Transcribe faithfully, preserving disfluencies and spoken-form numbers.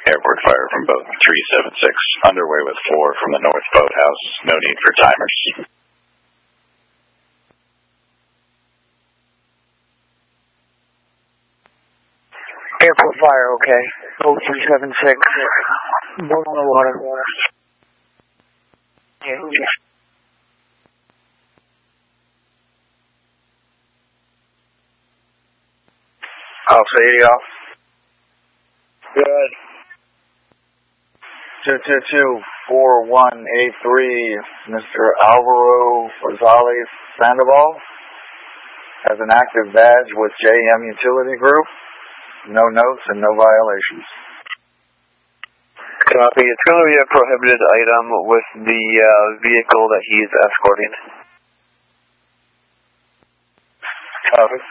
Airport fire from boat three seven six. Underway with four from the north boathouse. No need for timers. Airport fire, okay. Boat three seven six. Boat on the water. Yeah. Alpha eighty off. Good. two two two four one eight three, Mister Alvaro Rosales Sandoval has an active badge with J M Utility Group. No notes and no violations. Copy. It's going to be a prohibited item with the uh, vehicle that he's escorting. Copy.